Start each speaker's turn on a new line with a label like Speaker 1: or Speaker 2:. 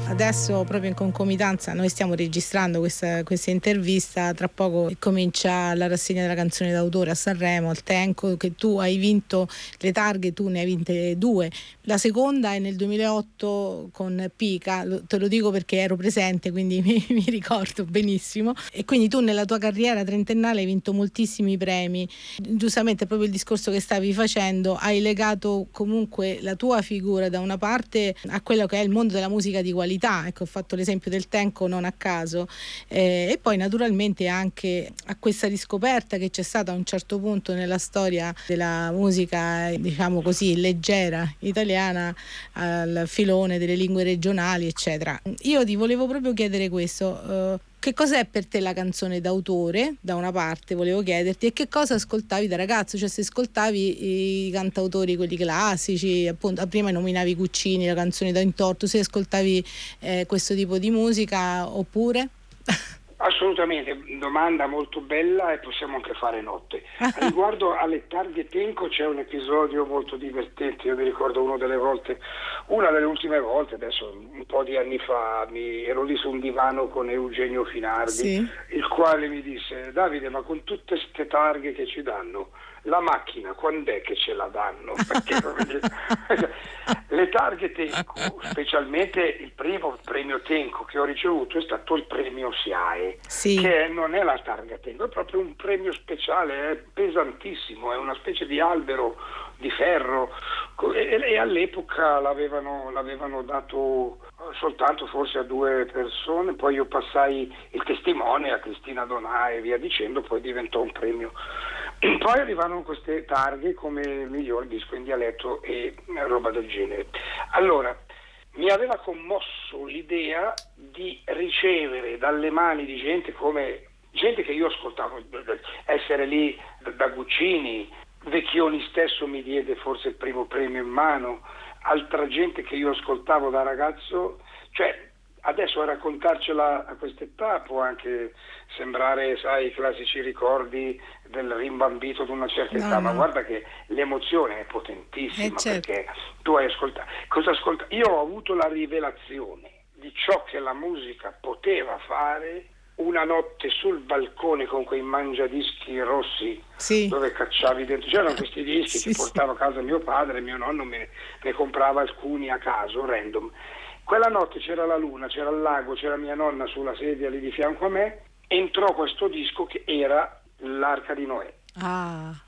Speaker 1: Adesso proprio in concomitanza noi stiamo registrando questa intervista, tra poco comincia la rassegna della canzone d'autore a Sanremo, al Tenco, che tu hai vinto le targhe, tu ne hai vinte 2. La seconda è nel 2008 con Pica, te lo dico perché ero presente, quindi mi ricordo benissimo. E quindi tu nella tua carriera trentennale hai vinto moltissimi premi. Giustamente proprio il discorso che stavi facendo, hai legato comunque la tua figura da una parte a quello che è il mondo della musica di qualità, ecco, ho fatto l'esempio del Tenco non a caso, e poi naturalmente anche a questa riscoperta che c'è stata a un certo punto nella storia della musica, diciamo così, leggera italiana, al filone delle lingue regionali, eccetera. Io ti volevo proprio chiedere questo, che cos'è per te la canzone d'autore, da una parte volevo chiederti, e che cosa ascoltavi da ragazzo, cioè se ascoltavi i cantautori quelli classici, appunto prima nominavi Guccini, la canzone da intorto, se ascoltavi questo tipo di musica oppure?
Speaker 2: Assolutamente, domanda molto bella e possiamo anche fare notte. Riguardo alle targhe Tenco c'è un episodio molto divertente, io mi ricordo una delle ultime volte, adesso un po' di anni fa, ero lì su un divano con Eugenio Finardi, sì, il quale mi disse: Davide, ma con tutte ste targhe che ci danno, la macchina quando è che ce la danno? Perché le targhe Tenco, specialmente il primo premio Tenco che ho ricevuto è stato il premio SIAE, sì, che non è la targa Tenco, è proprio un premio speciale, è pesantissimo, è una specie di albero di ferro, e all'epoca l'avevano dato soltanto forse a 2 persone, poi io passai il testimone a Cristina Donà e via dicendo, poi diventò un premio. Poi arrivarono queste targhe come miglior disco in dialetto e roba del genere. Allora, mi aveva commosso l'idea di ricevere dalle mani di gente che io ascoltavo, essere lì da Guccini, Vecchioni stesso mi diede forse il primo premio in mano, altra gente che io ascoltavo da ragazzo, cioè adesso a raccontarcela a quest'età può anche sembrare, sai, i classici ricordi del rimbambito di una certa età, ma guarda che l'emozione è potentissima, certo, perché tu hai ascoltato. Io ho avuto la rivelazione di ciò che la musica poteva fare una notte sul balcone con quei mangiadischi rossi, sì, dove cacciavi dentro, c'erano questi dischi, sì, che portava a casa mio padre, mio nonno ne comprava alcuni a caso, random. Quella notte c'era la luna, c'era il lago, c'era mia nonna sulla sedia lì di fianco a me, entrò questo disco che era l'Arca di Noè.